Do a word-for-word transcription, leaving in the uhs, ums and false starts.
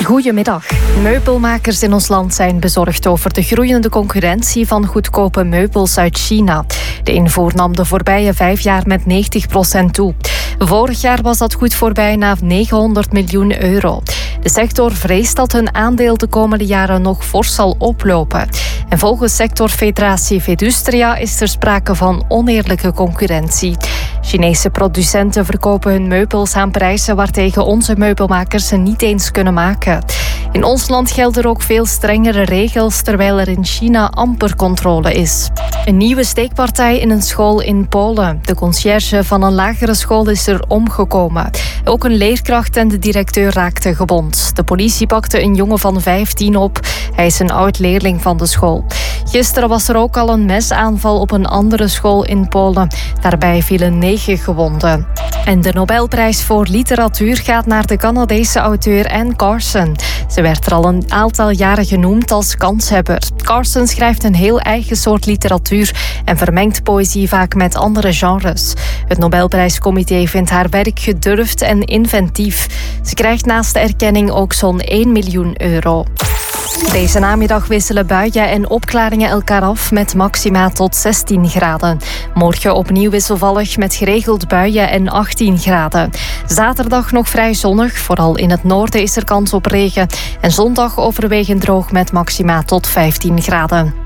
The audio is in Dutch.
Goedemiddag. Meubelmakers in ons land zijn bezorgd over de groeiende concurrentie van goedkope meubels uit China. De invoer nam de voorbije vijf jaar met negentig procent toe. Vorig jaar was dat goed voor bijna negenhonderd miljoen euro. De sector vreest dat hun aandeel de komende jaren nog fors zal oplopen. En volgens sectorfederatie Vedustria is er sprake van oneerlijke concurrentie. Chinese producenten verkopen hun meubels aan prijzen waartegen onze meubelmakers ze niet eens kunnen maken. In ons land gelden er ook veel strengere regels, terwijl er in China amper controle is. Een nieuwe steekpartij in een school in Polen. De conciërge van een lagere school is er omgekomen. Ook een leerkracht en de directeur raakten gewond. De politie pakte een jongen van vijftien op. Hij is een oud-leerling van de school. Gisteren was er ook al een mesaanval op een andere school in Polen. Daarbij vielen negen gewonden. En de Nobelprijs voor literatuur gaat naar de Canadese auteur Anne Carson. Ze werd er al een aantal jaren genoemd als kanshebber. Carson schrijft een heel eigen soort literatuur en vermengt poëzie vaak met andere genres. Het Nobelprijscomité vindt haar werk gedurfd en inventief. Ze krijgt naast de erkenning ook zo'n één miljoen euro. Deze namiddag wisselen buien en opklaringen elkaar af met maxima tot zestien graden. Morgen opnieuw wisselvallig met geregeld buien en achttien graden. Zaterdag nog vrij zonnig, vooral in het noorden is er kans op regen. En zondag overwegend droog met maxima tot vijftien graden.